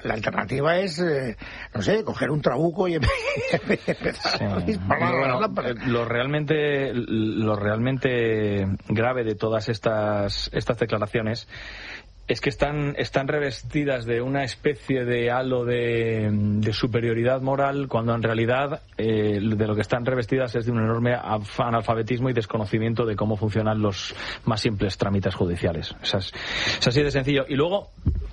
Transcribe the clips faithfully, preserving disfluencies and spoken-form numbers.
La alternativa es, eh, no sé, coger un trabuco y empezar sí. a disparar bueno, a la lámpara. Lo realmente, lo realmente grave de todas estas, estas declaraciones es que están, están revestidas de una especie de halo de, de superioridad moral, cuando en realidad eh, de lo que están revestidas es de un enorme analfabetismo y desconocimiento de cómo funcionan los más simples trámites judiciales. Es, es así de sencillo. Y luego,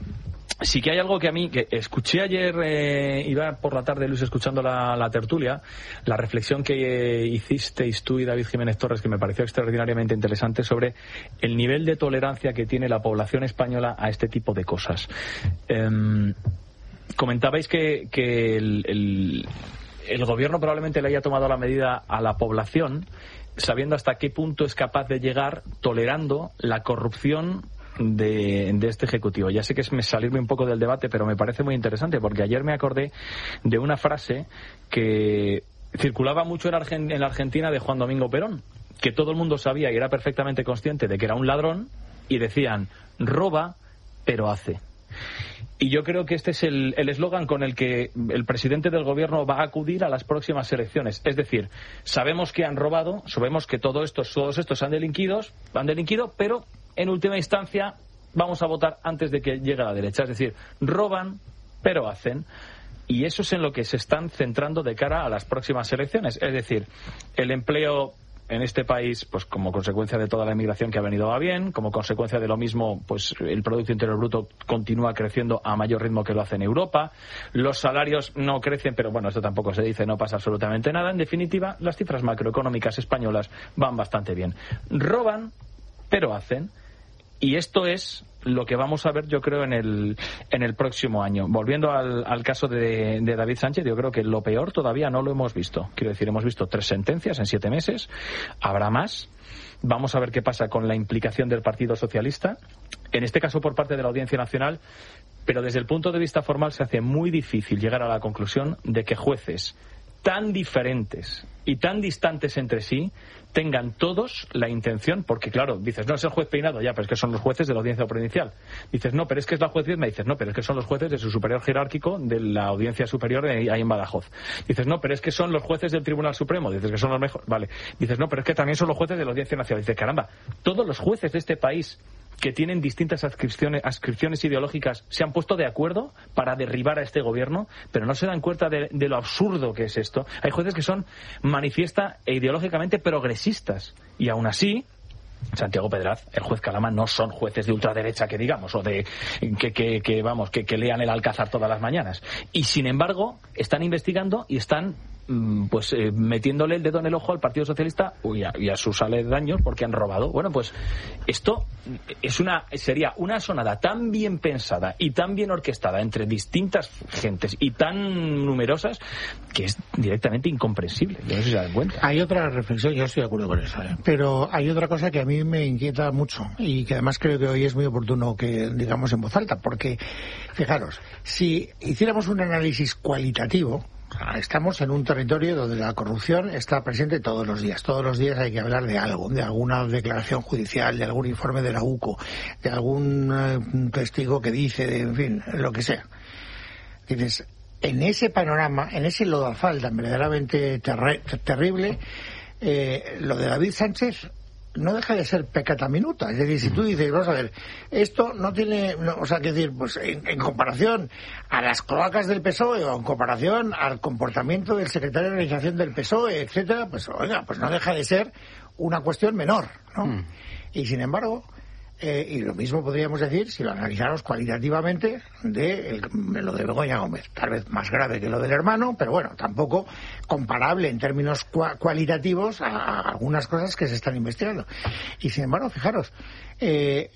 sí que hay algo que a mí, que escuché ayer, eh, iba por la tarde, Luis, escuchando la, la tertulia, la reflexión que eh, hicisteis tú y David Jiménez Torres, que me pareció extraordinariamente interesante, sobre el nivel de tolerancia que tiene la población española a este tipo de cosas. Eh, comentabais que, que el, el, el gobierno probablemente le haya tomado la medida a la población, sabiendo hasta qué punto es capaz de llegar tolerando la corrupción De, de este ejecutivo. Ya sé que es salirme un poco del debate, pero me parece muy interesante, porque ayer me acordé de una frase que circulaba mucho en, Argen- en la Argentina de Juan Domingo Perón, que todo el mundo sabía y era perfectamente consciente de que era un ladrón, y decían: roba, pero hace. Y yo creo que este es el eslogan con el que el presidente del gobierno va a acudir a las próximas elecciones. Es decir, sabemos que han robado, sabemos que todo estos, todos estos han delinquido, han delinquido, pero en última instancia vamos a votar antes de que llegue la derecha. Es decir, roban, pero hacen. Y eso es en lo que se están centrando de cara a las próximas elecciones. Es decir, el empleo en este país, pues como consecuencia de toda la inmigración que ha venido va bien, como consecuencia de lo mismo, pues el Producto Interior Bruto continúa creciendo a mayor ritmo que lo hace en Europa, los salarios no crecen, pero bueno, esto tampoco se dice, no pasa absolutamente nada. En definitiva, las cifras macroeconómicas españolas van bastante bien. Roban, pero hacen. Y esto es lo que vamos a ver, yo creo, en el en el próximo año. Volviendo al, al caso de, de David Sánchez, yo creo que lo peor todavía no lo hemos visto. Quiero decir, hemos visto tres sentencias en siete meses. Habrá más. Vamos a ver qué pasa con la implicación del Partido Socialista, en este caso por parte de la Audiencia Nacional, pero desde el punto de vista formal se hace muy difícil llegar a la conclusión de que jueces tan diferentes y tan distantes entre sí tengan todos la intención, porque claro, dices, no es el juez Peinado, ya, pero es que son los jueces de la Audiencia Provincial. Dices, no, pero es que es la juez me dices, no, pero es que son los jueces de su superior jerárquico de la Audiencia Superior ahí en Badajoz. Dices, no, pero es que son los jueces del Tribunal Supremo. Dices que son los mejores. Vale. Dices, no, pero es que también son los jueces de la Audiencia Nacional. Dices, caramba, todos los jueces de este país que tienen distintas adscripciones, adscripciones ideológicas se han puesto de acuerdo para derribar a este gobierno, pero no se dan cuenta de, de lo absurdo que es esto. Hay jueces que son manifiesta e ideológicamente progresistas, y aún así Santiago Pedraz, el juez Calama, no son jueces de ultraderecha, que digamos, o de que, que, que vamos, que, que lean el Alcázar todas las mañanas. Y sin embargo, están investigando y están pues eh, metiéndole el dedo en el ojo al Partido Socialista y a, y a sus aledaños porque han robado. Bueno, pues esto es una sería una sonada tan bien pensada y tan bien orquestada entre distintas gentes y tan numerosas que es directamente incomprensible. Yo no sé si se dan cuenta. Hay otra reflexión, yo estoy de acuerdo con eso, ¿eh? Pero hay otra cosa que a mí me inquieta mucho y que además creo que hoy es muy oportuno que digamos en voz alta, porque fijaros, si hiciéramos un análisis cualitativo, estamos en un territorio donde la corrupción está presente todos los días. Todos los días hay que hablar de algo, de alguna declaración judicial, de algún informe de la U C O, de algún eh, testigo que dice, de, en fin, lo que sea. Dices, en ese panorama, en ese lodazal tan verdaderamente terri- terrible, eh, lo de David Sánchez no deja de ser peccata minuta. Es decir, si tú dices, vamos a ver, esto no tiene, no, o sea, que decir, pues en, en comparación a las cloacas del P S O E o en comparación al comportamiento del secretario de organización del P S O E, etcétera, pues oiga, pues no deja de ser una cuestión menor, ¿no? Mm. Y sin embargo, eh, y lo mismo podríamos decir si lo analizáramos cualitativamente de, el, de lo de Begoña Gómez, tal vez más grave que lo del hermano, pero bueno, tampoco comparable en términos cua- cualitativos a, a algunas cosas que se están investigando. Y sin embargo, fijaros, eh,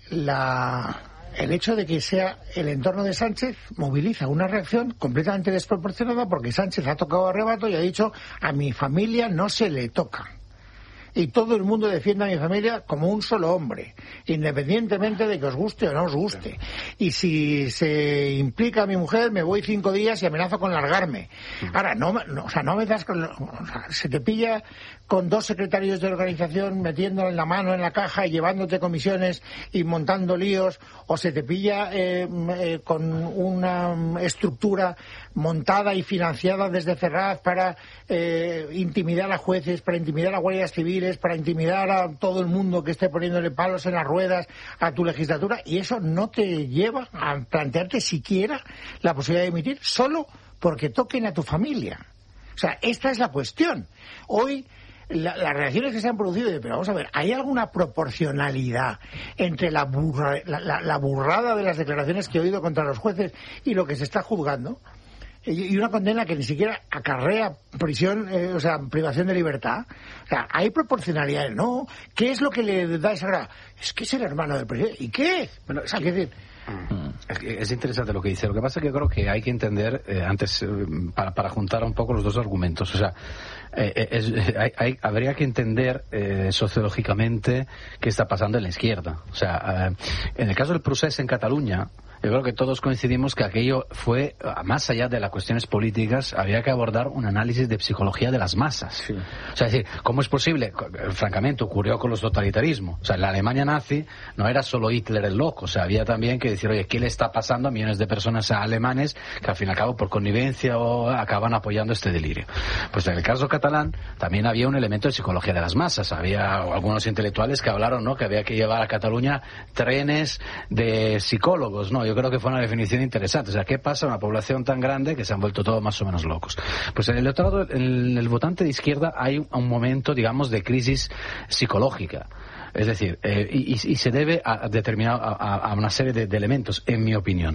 la el hecho de que sea el entorno de Sánchez moviliza una reacción completamente desproporcionada, porque Sánchez ha tocado a rebato y ha dicho: a mi familia no se le toca. y todo el mundo defiende a mi familia como un solo hombre, independientemente de que os guste o no os guste. Y si se implica a mi mujer, me voy cinco días y amenazo con largarme. Ahora, no, no o sea, no me das con... O sea, se te pilla con dos secretarios de organización metiendo en la mano en la caja y llevándote comisiones y montando líos, o se te pilla eh, eh, con una estructura montada y financiada desde Ferraz para eh, intimidar a jueces, para intimidar a guardias civiles, para intimidar a todo el mundo que esté poniéndole palos en las ruedas a tu legislatura, y eso no te lleva a plantearte siquiera la posibilidad de emitir solo porque toquen a tu familia. O sea, esta es la cuestión. Hoy La, las reacciones que se han producido, pero vamos a ver, ¿hay alguna proporcionalidad entre la, burra, la, la, la burrada de las declaraciones que he oído contra los jueces y lo que se está juzgando? Y una condena que ni siquiera acarrea prisión, eh, o sea, privación de libertad. O sea, hay proporcionalidad, ¿no? ¿Qué es lo que le da esa grada? Es que es el hermano del presidente. ¿Y qué? Bueno, o sea, ¿qué decir? Es interesante lo que dice. Lo que pasa es que creo que hay que entender, eh, antes, eh, para, para juntar un poco los dos argumentos. O sea, eh, es, hay, hay, habría que entender eh, sociológicamente qué está pasando en la izquierda. O sea, eh, en el caso del procés en Cataluña, yo creo que todos coincidimos que aquello fue, más allá de las cuestiones políticas, había que abordar un análisis de psicología de las masas. Sí. O sea, es decir, ¿cómo es posible? Francamente, ocurrió con los totalitarismos. O sea, en la Alemania nazi no era solo Hitler el loco. O sea, había también que decir, oye, ¿qué le está pasando a millones de personas alemanes que al fin y al cabo, por connivencia, o acaban apoyando este delirio? Pues en el caso catalán también había un elemento de psicología de las masas. Había algunos intelectuales que hablaron, ¿no?, que había que llevar a Cataluña trenes de psicólogos, ¿no? Yo creo que fue una definición interesante. O sea, ¿qué pasa en una población tan grande que se han vuelto todos más o menos locos? Pues en el otro lado, en el votante de izquierda hay un momento, digamos, de crisis psicológica. Es decir, eh, y, y se debe a, determinar a, a una serie de, de elementos, en mi opinión.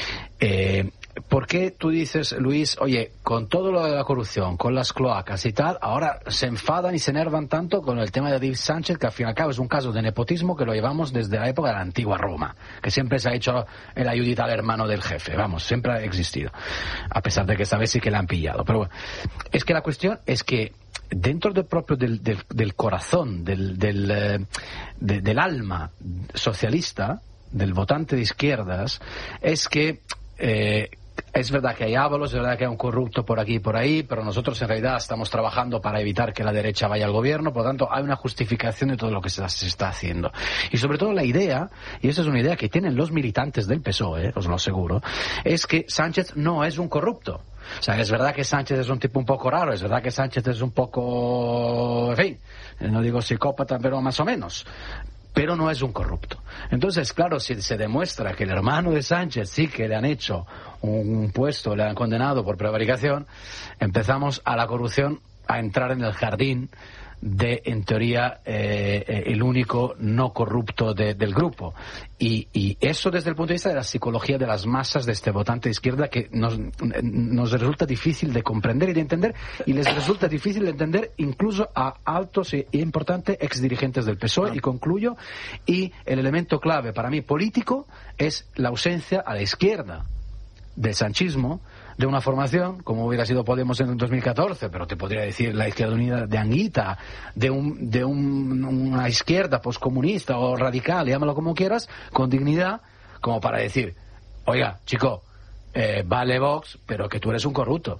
Eh, ¿Por qué tú dices, Luis, oye, con todo lo de la corrupción, con las cloacas y tal, ahora se enfadan y se enervan tanto con el tema de David Sánchez, que al fin y al cabo es un caso de nepotismo que lo llevamos desde la época de la antigua Roma, que siempre se ha hecho el ayudita al hermano del jefe, vamos, siempre ha existido, a pesar de que esta vez sí que la han pillado. Pero bueno, es que la cuestión es que dentro del propio del, del, del corazón, del, del, de, del alma socialista, del votante de izquierdas, es que eh, es verdad que hay ábalos, es verdad que hay un corrupto por aquí y por ahí, pero nosotros en realidad estamos trabajando para evitar que la derecha vaya al gobierno, por lo tanto hay una justificación de todo lo que se, se está haciendo. Y sobre todo la idea, y esa es una idea que tienen los militantes del P S O E, eh, os lo aseguro, es que Sánchez no es un corrupto. O sea, es verdad que Sánchez es un tipo un poco raro, es verdad que Sánchez es un poco, en fin, no digo psicópata, pero más o menos, pero no es un corrupto. Entonces, claro, si se demuestra que el hermano de Sánchez sí que le han hecho un puesto, le han condenado por prevaricación, empezamos a la corrupción a entrar en el jardín de, en teoría, eh, eh, el único no corrupto de, del grupo. Y, y eso desde el punto de vista de la psicología de las masas de este votante de izquierda, que nos, nos resulta difícil de comprender y de entender, y les resulta difícil de entender incluso a altos e importantes exdirigentes del P S O E. Y concluyo, y el elemento clave para mí político es la ausencia a la izquierda del sanchismo, de una formación, como hubiera sido Podemos en dos mil catorce, pero te podría decir la Izquierda Unida de Anguita, de un de un, una izquierda poscomunista o radical, llámalo como quieras, con dignidad, como para decir, oiga, chico, eh, vale Vox, pero que tú eres un corrupto.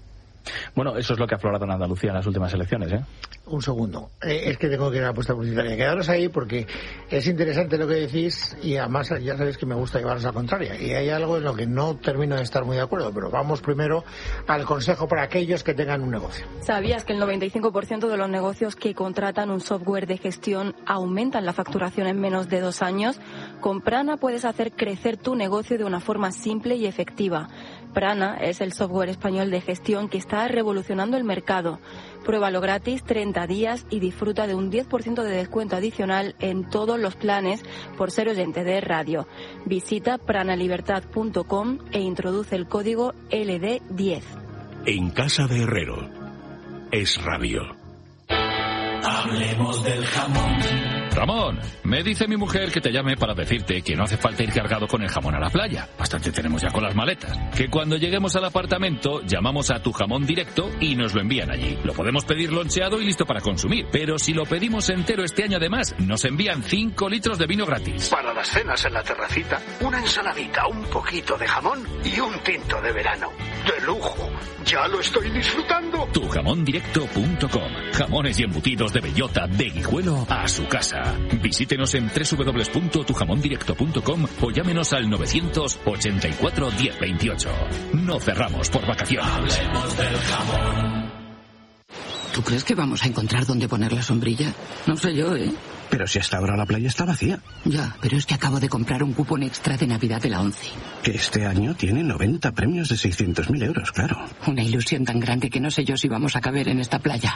Bueno, eso es lo que ha aflorado en Andalucía en las últimas elecciones, ¿eh? Un segundo. Eh, es que tengo que ir a la puesta publicitaria. Quedaros ahí porque es interesante lo que decís y además ya sabéis que me gusta llevaros a la contraria. Y hay algo en lo que no termino de estar muy de acuerdo, pero vamos primero al consejo para aquellos que tengan un negocio. ¿Sabías que el noventa y cinco por ciento de los negocios que contratan un software de gestión aumentan la facturación en menos de dos años? Con Prana puedes hacer crecer tu negocio de una forma simple y efectiva. Prana es el software español de gestión que está revolucionando el mercado. Pruébalo gratis treinta días y disfruta de un diez por ciento de descuento adicional en todos los planes por ser oyente de radio. Visita pranalibertad punto com e introduce el código L D diez. En Casa de Herrero. Es radio. Hablemos del jamón. Ramón, me dice mi mujer que te llame para decirte que no hace falta ir cargado con el jamón a la playa. Bastante tenemos ya con las maletas. Que cuando lleguemos al apartamento, llamamos a Tu Jamón Directo y nos lo envían allí. Lo podemos pedir loncheado y listo para consumir. Pero si lo pedimos entero este año además, nos envían cinco litros de vino gratis. Para las cenas en la terracita, una ensaladita, un poquito de jamón y un tinto de verano. ¡De lujo! ¡Ya lo estoy disfrutando! Tu jamón directo punto com. Jamones y embutidos de bellota, de Guijuelo a su casa. Visítenos en doble u doble u doble u punto tu jamón directo punto com o llámenos al novecientos ochenta y cuatro diez veintiocho. No cerramos por vacaciones. Hablemos del jamón. ¿Tú crees que vamos a encontrar dónde poner la sombrilla? No sé yo, ¿eh? Pero si hasta ahora la playa está vacía. Ya, pero es que acabo de comprar un cupón extra de Navidad de la ONCE. Que este año tiene noventa premios de seiscientos mil euros, claro. Una ilusión tan grande que no sé yo si vamos a caber en esta playa.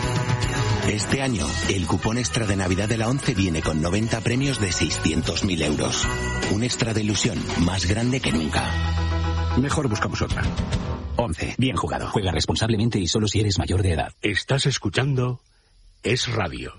Este año, el cupón extra de Navidad de la ONCE viene con noventa premios de seiscientos mil euros. Un extra de ilusión más grande que nunca. Mejor buscamos otra. ONCE. Bien jugado. Juega responsablemente y solo si eres mayor de edad. Estás escuchando Es Radio.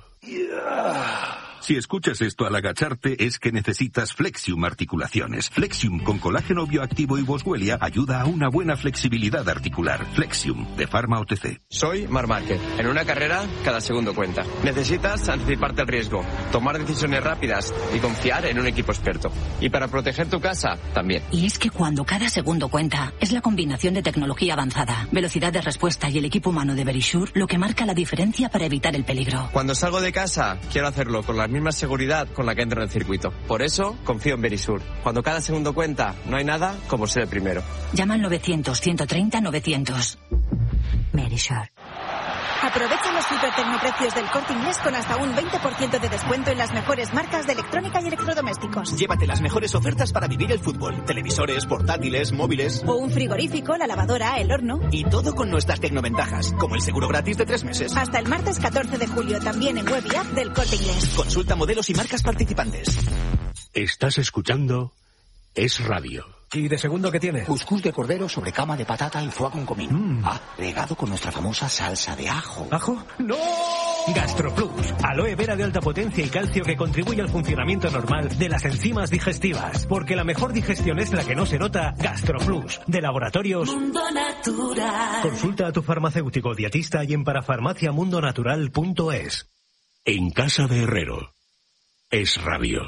Si escuchas esto al agacharte es que necesitas Flexium Articulaciones. Flexium con colágeno bioactivo y boswellia ayuda a una buena flexibilidad articular. Flexium, de Pharma O T C. Soy Marc Márquez. En una carrera, cada segundo cuenta. Necesitas anticiparte al riesgo, tomar decisiones rápidas y confiar en un equipo experto. Y para proteger tu casa, también. Y es que cuando cada segundo cuenta, es la combinación de tecnología avanzada, velocidad de respuesta y el equipo humano de Verisure lo que marca la diferencia para evitar el peligro. Cuando salgo de casa, quiero hacerlo con la misma seguridad con la que entro en el circuito. Por eso, confío en Verisure. Cuando cada segundo cuenta, no hay nada como ser el primero. Llama al novecientos, ciento treinta, novecientos. Verisure. Aprovecha los supertecnoprecios del Corte Inglés con hasta un veinte por ciento de descuento en las mejores marcas de electrónica y electrodomésticos. Llévate las mejores ofertas para vivir el fútbol. Televisores, portátiles, móviles. O un frigorífico, la lavadora, el horno. Y todo con nuestras tecnoventajas, como el seguro gratis de tres meses. Hasta el martes catorce de julio, también en web y app del Corte Inglés. Consulta modelos y marcas participantes. Estás escuchando Es Radio. ¿Y de segundo qué tiene? Cuscús de cordero sobre cama de patata y foie con comino. Mm. Ah, regado con nuestra famosa salsa de ajo. ¿Ajo? ¡No! GastroPlus, aloe vera de alta potencia y calcio que contribuye al funcionamiento normal de las enzimas digestivas. Porque la mejor digestión es la que no se nota. GastroPlus, de Laboratorios Mundo Natural. Consulta a tu farmacéutico dietista y en parafarmacia mundo natural punto es. En casa de Herrero. Es Radio.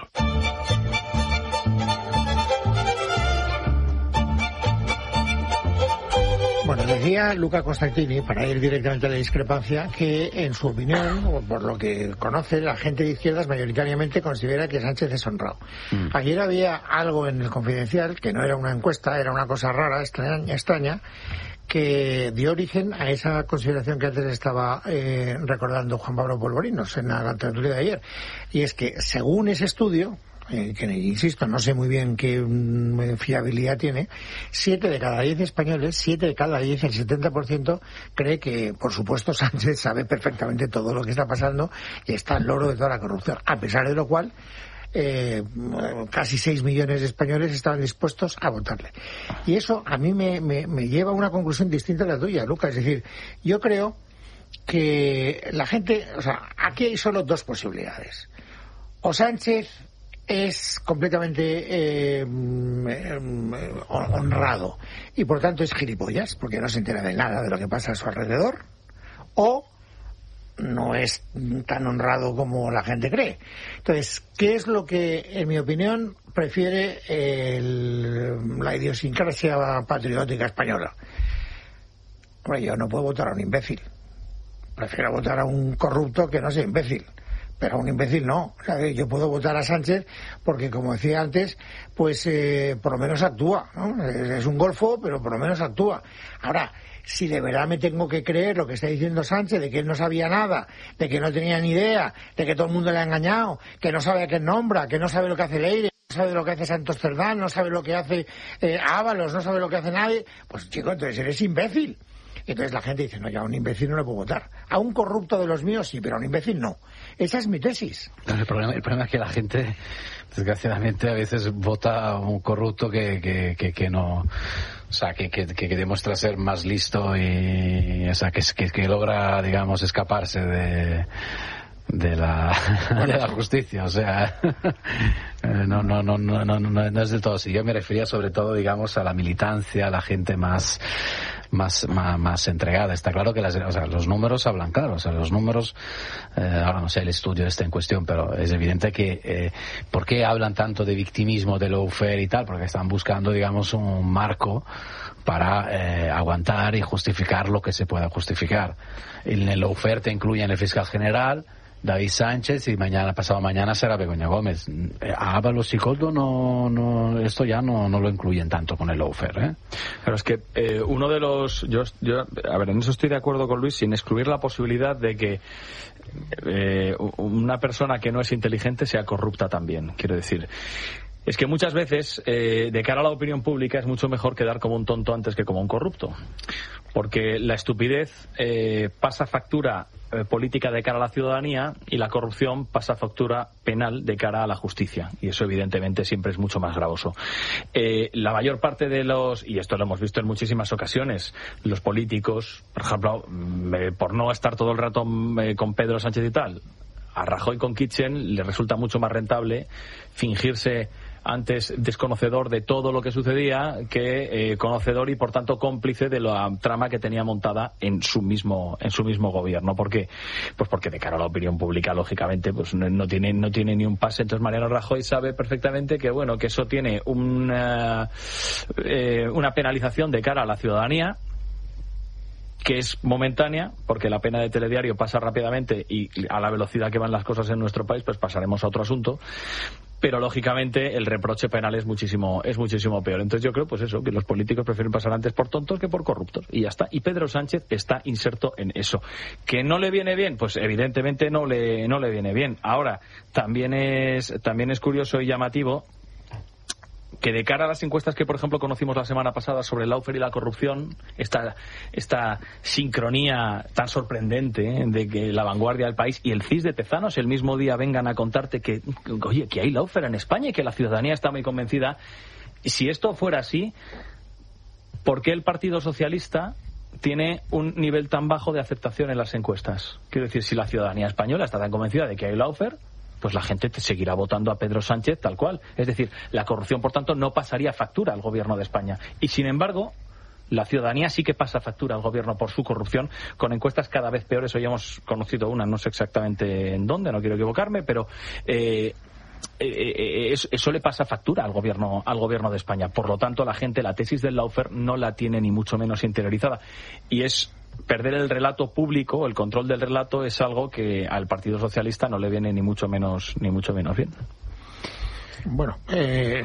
Bueno, decía Luca Costantini, para ir directamente a la discrepancia, que en su opinión, o por lo que conoce, la gente de izquierdas mayoritariamente considera que Sánchez es honrado. Mm. Ayer había algo en el Confidencial, que no era una encuesta, era una cosa rara, extraña, extraña que dio origen a esa consideración que antes estaba eh, recordando Juan Pablo Polvorinos en la tertulia de ayer. Y es que, según ese estudio, Eh, que insisto, no sé muy bien qué um, fiabilidad tiene, siete de cada diez españoles, siete de cada diez, el setenta por ciento, cree que, por supuesto, Sánchez sabe perfectamente todo lo que está pasando y está al loro de toda la corrupción, a pesar de lo cual eh, casi seis millones de españoles estaban dispuestos a votarle. Y eso a mí me, me, me lleva a una conclusión distinta a la tuya, Lucas. Es decir, yo creo que la gente, o sea, aquí hay solo dos posibilidades. O Sánchez es completamente eh, honrado y por tanto es gilipollas porque no se entera de nada de lo que pasa a su alrededor, o no es tan honrado como la gente cree. Entonces, ¿qué es lo que, en mi opinión, prefiere el, la idiosincrasia patriótica española? Bueno, yo no puedo votar a un imbécil, prefiero votar a un corrupto que no sea imbécil. Pero a un imbécil no. O sea, yo puedo votar a Sánchez porque, como decía antes, pues eh, por lo menos actúa, ¿no? Es, es un golfo, pero por lo menos actúa. Ahora, si de verdad me tengo que creer lo que está diciendo Sánchez, de que él no sabía nada, de que no tenía ni idea, de que todo el mundo le ha engañado, que no sabe a quién nombra, que no sabe lo que hace Leire, no sabe lo que hace Santos Cerdán, no sabe lo que hace eh, Ábalos, no sabe lo que hace nadie, pues chico, entonces eres imbécil. Entonces la gente dice, no, ya a un imbécil no le puedo votar. A un corrupto de los míos sí, pero a un imbécil no. Esa es mi tesis. No, el problema, el problema es que la gente, desgraciadamente, a veces vota a un corrupto que, que, que, que no... O sea, que, que, que demuestra ser más listo y... O sea, que, que, que logra, digamos, escaparse de... de la, de la justicia, o sea, no, no, no, no, no, no es del todo así. Yo me refería sobre todo, digamos, a la militancia, a la gente más, más, más, más entregada. Está claro que las, o sea, los números hablan claro, o sea, los números, eh, ahora no sé el estudio está en cuestión, pero es evidente que, eh, ¿por qué hablan tanto de victimismo, de lawfare y tal? Porque están buscando, digamos, un marco para eh, aguantar y justificar lo que se pueda justificar. En el lawfare te incluyen el fiscal general, David Sánchez, y mañana, pasado mañana será Begoña Gómez. A Ábalos y Coldo no, no, esto ya no, no lo incluyen tanto con el lawfare, ¿eh? Pero es que eh, uno de los, yo, yo, a ver, en eso estoy de acuerdo con Luis, sin excluir la posibilidad de que eh, una persona que no es inteligente sea corrupta también. Quiero decir, es que muchas veces, eh, de cara a la opinión pública, es mucho mejor quedar como un tonto antes que como un corrupto. Porque la estupidez eh, pasa factura eh, política de cara a la ciudadanía y la corrupción pasa factura penal de cara a la justicia. Y eso, evidentemente, siempre es mucho más gravoso. Eh, la mayor parte de los, y esto lo hemos visto en muchísimas ocasiones, los políticos, por ejemplo, eh, por no estar todo el rato eh, con Pedro Sánchez y tal, a Rajoy con Kitchen le resulta mucho más rentable fingirse antes desconocedor de todo lo que sucedía que eh, conocedor y por tanto cómplice de la trama que tenía montada en su mismo en su mismo gobierno. ¿Por qué? Pues porque de cara a la opinión pública, lógicamente, pues no, no tiene no tiene ni un pase. Entonces Mariano Rajoy sabe perfectamente que bueno que eso tiene una eh, una penalización de cara a la ciudadanía, que es momentánea, porque la pena de telediario pasa rápidamente y a la velocidad que van las cosas en nuestro país, pues pasaremos a otro asunto. Pero lógicamente el reproche penal es muchísimo es muchísimo peor. Entonces yo creo pues eso, que los políticos prefieren pasar antes por tontos que por corruptos, y ya está. Y Pedro Sánchez está inserto en eso. ¿Que no le viene bien? Pues evidentemente no le no le viene bien. Ahora, también es también es curioso y llamativo que de cara a las encuestas que, por ejemplo, conocimos la semana pasada sobre el lawfare y la corrupción, esta, esta sincronía tan sorprendente, ¿eh?, de que La Vanguardia del País y el C I S de Tezanos el mismo día vengan a contarte que, oye, que hay lawfare en España y que la ciudadanía está muy convencida. Si esto fuera así, ¿por qué el Partido Socialista tiene un nivel tan bajo de aceptación en las encuestas? Quiero decir, si la ciudadanía española está tan convencida de que hay lawfare, pues la gente te seguirá votando a Pedro Sánchez tal cual. Es decir, la corrupción, por tanto, no pasaría factura al gobierno de España. Y, sin embargo, la ciudadanía sí que pasa factura al gobierno por su corrupción, con encuestas cada vez peores. Hoy hemos conocido una, no sé exactamente en dónde, no quiero equivocarme, pero eh, eh, eso, eso le pasa factura al gobierno, al gobierno de España. Por lo tanto, la gente la tesis del lawfare no la tiene ni mucho menos interiorizada. Y es perder el relato público, el control del relato, es algo que al Partido Socialista no le viene ni mucho menos ni mucho menos bien. Bueno, eh,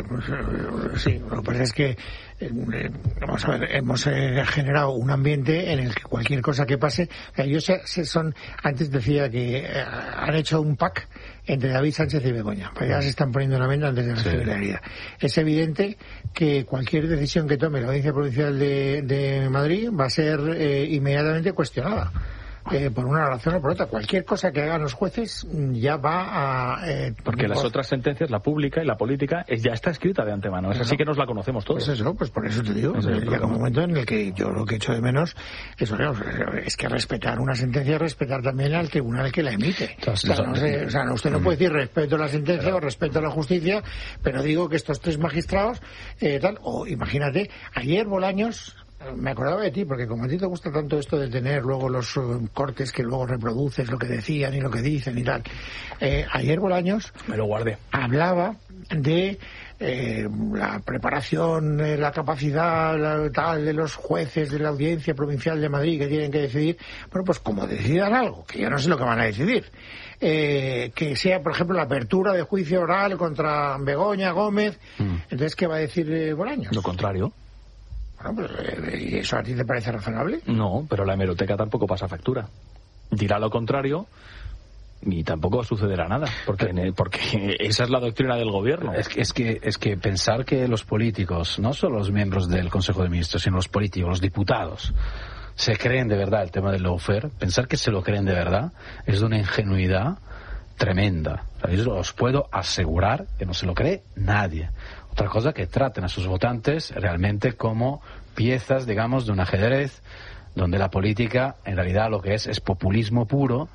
sí, lo que pasa es que eh, vamos a ver, hemos eh, generado un ambiente en el que cualquier cosa que pase, ellos se, son, antes decía que eh, han hecho un pack entre David Sánchez y Begoña, pues ya se están poniendo una venda antes de recibir la herida. Es evidente que cualquier decisión que tome la Audiencia Provincial de, de Madrid va a ser eh, inmediatamente cuestionada. Eh, por una razón o por otra. Cualquier cosa que hagan los jueces ya va a... Eh, Porque las otras sentencias, la pública y la política, es, ya está escrita de antemano. Es así que nos la conocemos todos. Pues eso, pues por eso te digo. Es llega un momento en el que yo lo que echo de menos es, es que respetar una sentencia es respetar también al tribunal que la emite. Entonces, o sea, no sé, o sea, usted no puede decir respeto a la sentencia pero, o respeto a la justicia, pero digo que estos tres magistrados, eh, tal, o imagínate, ayer Bolaños... Me acordaba de ti, porque como a ti te gusta tanto esto de tener luego los uh, cortes que luego reproduces, lo que decían y lo que dicen y tal. Eh, ayer Bolaños... Me lo guardé. Hablaba de eh, la preparación, eh, la capacidad la, tal de los jueces de la Audiencia Provincial de Madrid que tienen que decidir. Bueno, pues como decidan algo, que yo no sé lo que van a decidir. Eh, que sea, por ejemplo, la apertura de juicio oral contra Begoña Gómez. Mm. Entonces, ¿qué va a decir eh, Bolaños? Lo contrario. Bueno, pues, ¿y eso a ti te parece razonable? No, pero la hemeroteca tampoco pasa factura. Dirá lo contrario y tampoco sucederá nada, porque porque esa es la doctrina del gobierno. Es que, es que es que pensar que los políticos, no solo los miembros del Consejo de Ministros, sino los políticos, los diputados, se creen de verdad el tema del lawfare, pensar que se lo creen de verdad es de una ingenuidad tremenda. O sea, yo os puedo asegurar que no se lo cree nadie. Otra cosa, que traten a sus votantes realmente como piezas, digamos, de un ajedrez donde la política en realidad lo que es es populismo puro,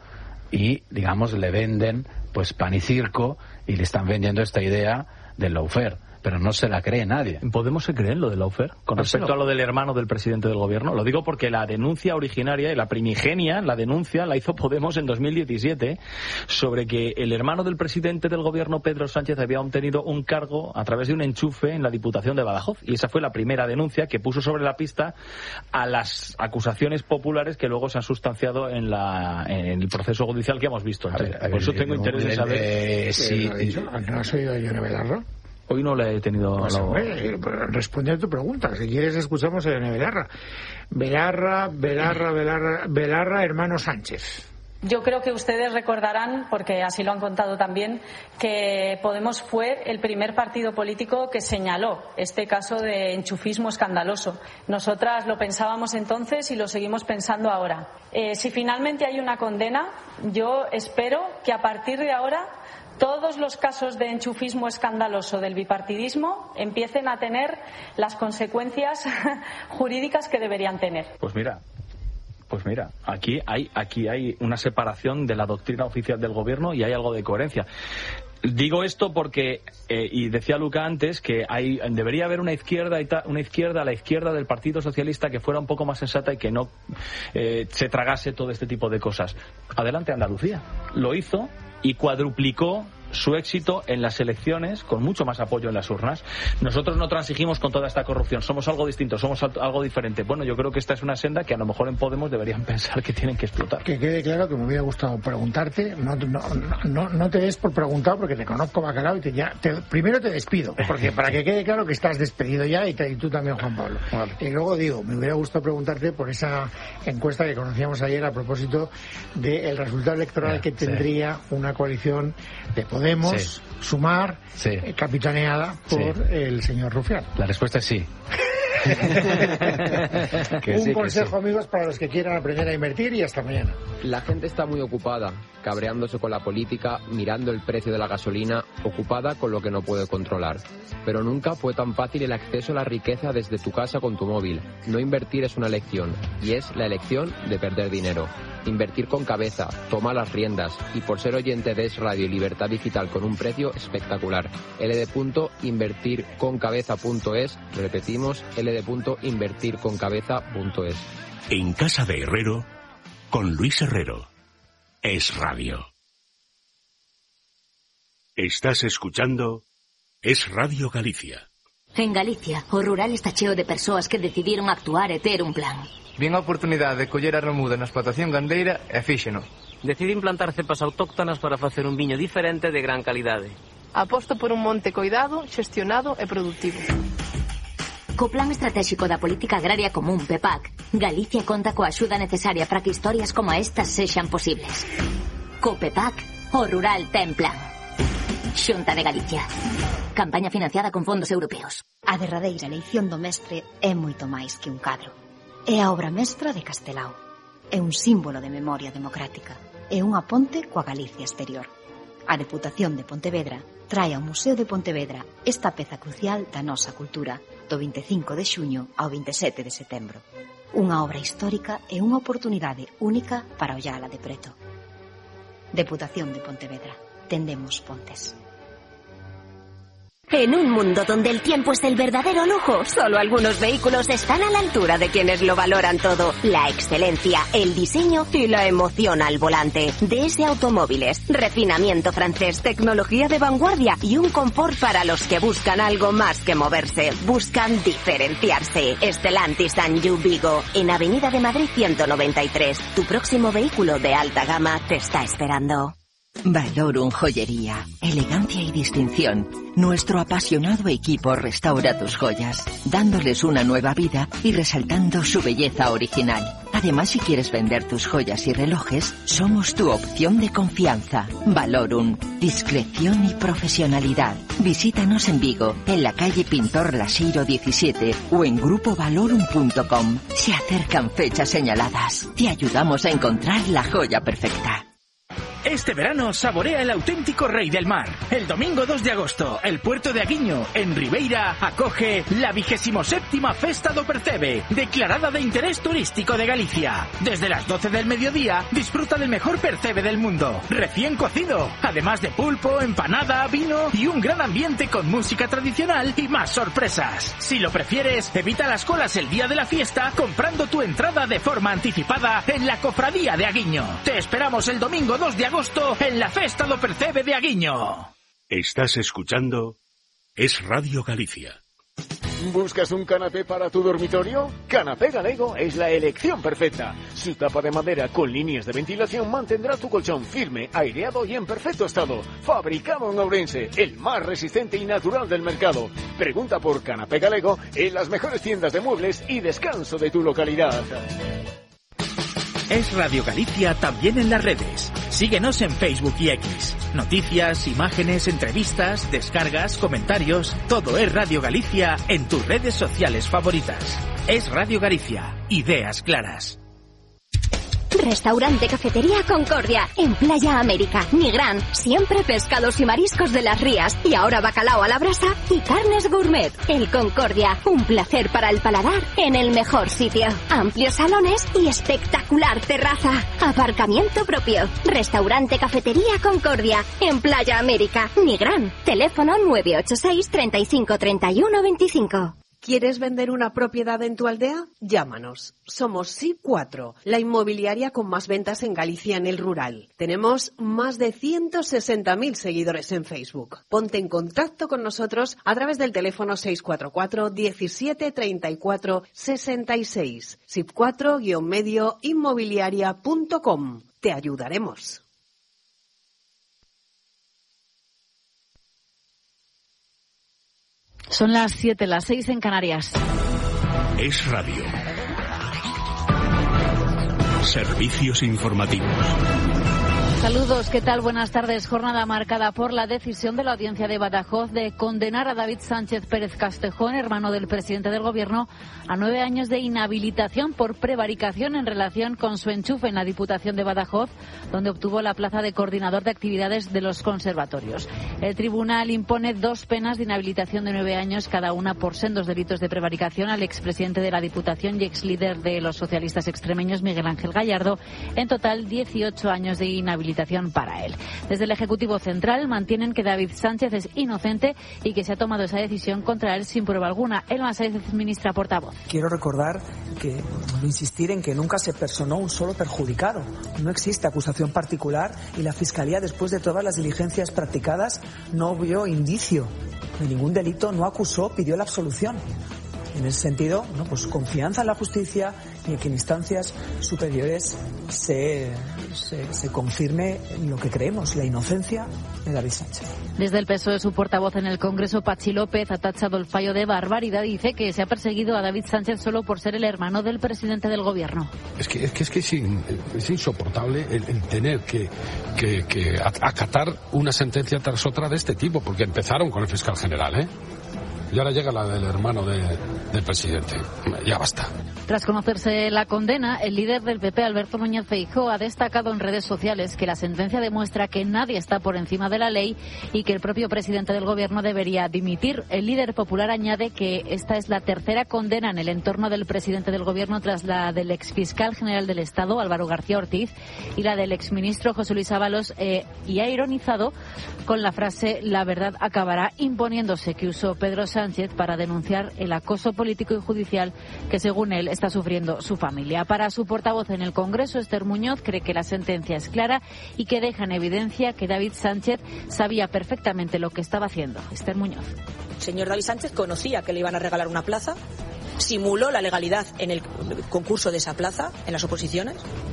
y, digamos, le venden pues pan y circo y le están vendiendo esta idea del lawfare. Pero no se la cree nadie. ¿Podemos se creen lo del lawfare? Con respecto Pero... a lo del hermano del presidente del gobierno. Lo digo porque la denuncia originaria y la primigenia, la denuncia la hizo Podemos en dos mil diecisiete sobre que el hermano del presidente del gobierno, Pedro Sánchez, había obtenido un cargo a través de un enchufe en la Diputación de Badajoz. Y esa fue la primera denuncia que puso sobre la pista a las acusaciones populares que luego se han sustanciado en, la, en el proceso judicial que hemos visto. Entonces, a ver, a ver, por eso tengo no, interés en saber... Eh, sí, ¿no, ¿No has oído a Yone Belarra? Hoy no le he tenido... Pues, la... hombre, responde a tu pregunta. Si quieres, escuchamos a Yone Belarra. Belarra, Belarra, Belarra, Belarra, hermano Sánchez. Yo creo que ustedes recordarán, porque así lo han contado también, que Podemos fue el primer partido político que señaló este caso de enchufismo escandaloso. Nosotras lo pensábamos entonces y lo seguimos pensando ahora. Eh, si finalmente hay una condena, yo espero que a partir de ahora todos los casos de enchufismo escandaloso del bipartidismo empiecen a tener las consecuencias jurídicas que deberían tener. Pues mira, pues mira, aquí hay, aquí hay una separación de la doctrina oficial del gobierno y hay algo de coherencia. Digo esto porque, eh, y decía Luca antes, que hay, debería haber una izquierda, y ta, una izquierda a la izquierda del Partido Socialista que fuera un poco más sensata y que no eh, se tragase todo este tipo de cosas. Adelante Andalucía. Lo hizo y cuadruplicó su éxito en las elecciones con mucho más apoyo en las urnas. Nosotros no transigimos con toda esta corrupción, somos algo distinto, somos algo diferente. Bueno, yo creo que esta es una senda que a lo mejor en Podemos deberían pensar que tienen que explotar. Que quede claro que me hubiera gustado preguntarte, no, no, no, no te des por preguntado porque te conozco bacalao y te, ya, te, primero te despido, porque para que quede claro que estás despedido ya y, te, y tú también, Juan Pablo. Vale. Y luego digo, me hubiera gustado preguntarte por esa encuesta que conocíamos ayer a propósito del resultado electoral yeah, que tendría sí. una coalición de Podemos, sí. Sumar, sí. eh, capitaneada por sí. el señor Rufián. La respuesta es sí. Un sí, consejo, sí. amigos, para los que quieran aprender a invertir, y hasta mañana. La gente está muy ocupada, cabreándose con la política, mirando el precio de la gasolina, ocupada con lo que no puede controlar. Pero nunca fue tan fácil el acceso a la riqueza desde tu casa con tu móvil. No invertir es una elección, y es la elección de perder dinero. Invertir con cabeza, toma las riendas, y por ser oyente de Es Radio y Libertad Digital con un precio espectacular. L D punto invertir con cabeza punto es, repetimos, L D punto invertir con cabeza punto es. En Casa de Herrero, con Luis Herrero. Es Radio. Estás escuchando Es Radio Galicia. En Galicia, o rural está cheo de persoas que decidiron actuar e ter un plan. Vin a oportunidade de coller a remuda na explotación gandeira e fíxeno. Decidín plantar cepas autóctonas para facer un viño diferente de gran calidade. Aposto por un monte coidado, xestionado e productivo. Co Plan Estratégico da Política Agraria Común, P E P A C, Galicia conta coa axuda necesaria para que historias como estas sexan posibles. Co P E P A C, o rural ten plan. Xunta de Galicia. Campaña financiada con fondos europeos. A derradeira eleición do mestre é moito máis que un cadro. É a obra mestra de Castelao. É un símbolo de memoria democrática. É unha ponte coa Galicia exterior. A Deputación de Pontevedra trae ao Museo de Pontevedra esta peza crucial da nosa cultura do vinte e cinco de xuño ao vinte e sete de setembro. Unha obra histórica e unha oportunidade única para ollala de preto. Deputación de Pontevedra. Tendemos pontes. En un mundo donde el tiempo es el verdadero lujo, solo algunos vehículos están a la altura de quienes lo valoran todo. La excelencia, el diseño y la emoción al volante. D S Automóviles, refinamiento francés, tecnología de vanguardia y un confort para los que buscan algo más que moverse. Buscan diferenciarse. Stellantis and You Vigo, en Avenida de Madrid ciento noventa y tres. Tu próximo vehículo de alta gama te está esperando. Valorum Joyería, elegancia y distinción. Nuestro apasionado equipo restaura tus joyas, dándoles una nueva vida y resaltando su belleza original. Además, si quieres vender tus joyas y relojes, somos tu opción de confianza. Valorum, discreción y profesionalidad. Visítanos en Vigo, en la calle Pintor Laseiro diecisiete o en grupo valorum punto com. Se acercan fechas señaladas. Te ayudamos a encontrar la joya perfecta. Este verano saborea el auténtico rey del mar. El domingo dos de agosto, el puerto de Aguiño, en Ribeira, acoge la vigésimo séptima Festa do Percebe, declarada de interés turístico de Galicia. Desde las doce del mediodía, disfruta del mejor percebe del mundo, recién cocido, además de pulpo, empanada, vino y un gran ambiente con música tradicional y más sorpresas. Si lo prefieres, evita las colas el día de la fiesta comprando tu entrada de forma anticipada en la Cofradía de Aguiño. Te esperamos el domingo dos de agosto en la Festa do Percebe de Aguiño. Estás escuchando Es Radio Galicia. ¿Buscas un canapé para tu dormitorio? Canapé Galego es la elección perfecta. Su tapa de madera con líneas de ventilación mantendrá tu colchón firme, aireado y en perfecto estado. Fabricado en Ourense, el más resistente y natural del mercado. Pregunta por Canapé Galego en las mejores tiendas de muebles y descanso de tu localidad. Es Radio Galicia también en las redes. Síguenos en Facebook y X. Noticias, imágenes, entrevistas, descargas, comentarios. Todo es Radio Galicia en tus redes sociales favoritas. Es Radio Galicia. Ideas claras. Restaurante Cafetería Concordia, en Playa América, Nigrán, siempre pescados y mariscos de las rías, y ahora bacalao a la brasa y carnes gourmet. El Concordia, un placer para el paladar en el mejor sitio. Amplios salones y espectacular terraza. Aparcamiento propio. Restaurante Cafetería Concordia, en Playa América, Nigrán. Teléfono nueve ocho seis, treinta y cinco, treinta y uno, veinticinco. ¿Quieres vender una propiedad en tu aldea? Llámanos. Somos S I P cuatro, la inmobiliaria con más ventas en Galicia en el rural. Tenemos más de ciento sesenta mil seguidores en Facebook. Ponte en contacto con nosotros a través del teléfono seis cuatro cuatro, diecisiete, treinta y cuatro, sesenta y seis. S I P cuatro guion medio inmobiliaria punto com. Te ayudaremos. Son las siete, las seis en Canarias. Es Radio. Servicios informativos. Saludos, ¿qué tal? Buenas tardes. Jornada marcada por la decisión de la Audiencia de Badajoz de condenar a David Sánchez Pérez Castejón, hermano del presidente del Gobierno, a nueve años de inhabilitación por prevaricación en relación con su enchufe en la Diputación de Badajoz, donde obtuvo la plaza de coordinador de actividades de los conservatorios. El tribunal impone dos penas de inhabilitación de nueve años cada una por sendos delitos de prevaricación al expresidente de la Diputación y exlíder de los socialistas extremeños, Miguel Ángel Gallardo. En total, dieciocho años de inhabilitación para él. Desde el Ejecutivo Central mantienen que David Sánchez es inocente y que se ha tomado esa decisión contra él sin prueba alguna. Elma Sáenz, ministra portavoz. Quiero recordar que, insistir en que nunca se personó un solo perjudicado. No existe acusación particular y la Fiscalía, después de todas las diligencias practicadas, no vio indicio de ningún delito, no acusó, pidió la absolución. En ese sentido, ¿no? Pues confianza en la justicia y en que en instancias superiores se, se, se confirme lo que creemos, la inocencia de David Sánchez. Desde el P S O E, su portavoz en el Congreso, Pachi López, ha tachado el fallo de barbaridad y dice que se ha perseguido a David Sánchez solo por ser el hermano del presidente del Gobierno. Es que es, que, es, que es, in, es insoportable el, el tener que, que, que acatar una sentencia tras otra de este tipo, porque empezaron con el fiscal general, ¿eh? Y ahora llega la del hermano de, del presidente. Ya basta. Tras conocerse la condena, el líder del P P, Alberto Núñez Feijóo, ha destacado en redes sociales que la sentencia demuestra que nadie está por encima de la ley y que el propio presidente del Gobierno debería dimitir. El líder popular añade que esta es la tercera condena en el entorno del presidente del Gobierno tras la del exfiscal general del Estado, Álvaro García Ortiz, y la del exministro José Luis Ábalos, eh, y ha ironizado con la frase «la verdad acabará imponiéndose» que usó Pedro Sánchez Sánchez para denunciar el acoso político y judicial que, según él, está sufriendo su familia. Para su portavoz en el Congreso, Esther Muñoz, cree que la sentencia es clara y que deja en evidencia que David Sánchez sabía perfectamente lo que estaba haciendo. Esther Muñoz. El señor David Sánchez conocía que le iban a regalar una plaza, simuló la legalidad en el concurso de esa plaza, en las oposiciones,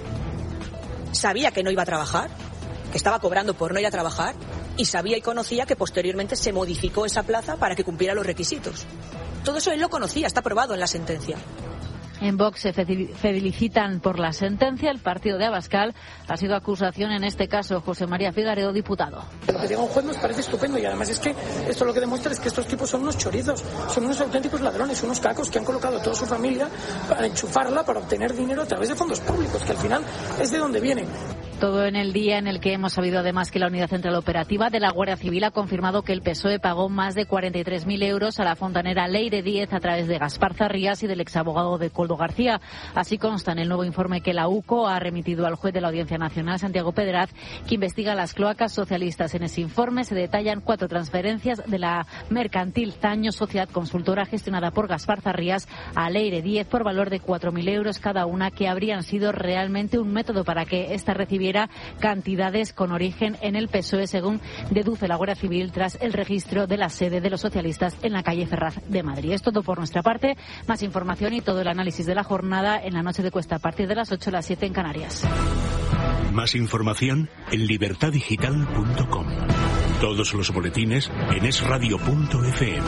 sabía que no iba a trabajar, que estaba cobrando por no ir a trabajar, y sabía y conocía que posteriormente se modificó esa plaza para que cumpliera los requisitos. Todo eso él lo conocía, está probado en la sentencia. En Vox se felicitan por la sentencia. El partido de Abascal ha sido acusación en este caso. José María Figaredo, diputado. Lo que diga un juez nos parece estupendo y además es que esto lo que demuestra es que estos tipos son unos chorizos, son unos auténticos ladrones, unos cacos que han colocado a toda su familia para enchufarla, para obtener dinero a través de fondos públicos, que al final es de donde vienen. Todo en el día en el que hemos sabido además que la Unidad Central Operativa de la Guardia Civil ha confirmado que el P S O E pagó más de cuarenta y tres mil euros a la fontanera Leire Díez a través de Gaspar Zarrías y del exabogado de Coldo García. Así consta en el nuevo informe que la U C O ha remitido al juez de la Audiencia Nacional, Santiago Pedraz, que investiga las cloacas socialistas. En ese informe se detallan cuatro transferencias de la mercantil Zaño, sociedad consultora gestionada por Gaspar Zarrías, a Leire Díez por valor de cuatro mil euros cada una, que habrían sido realmente un método para que ésta recibiera cantidades con origen en el P S O E, según deduce la Guardia Civil tras el registro de la sede de los socialistas en la calle Ferraz de Madrid. Es todo por nuestra parte. Más información y todo el análisis de la jornada en la noche de Cuesta a partir de las ocho a las siete en Canarias. Más información en libertad digital punto com. Todos los boletines en es radio punto efe eme.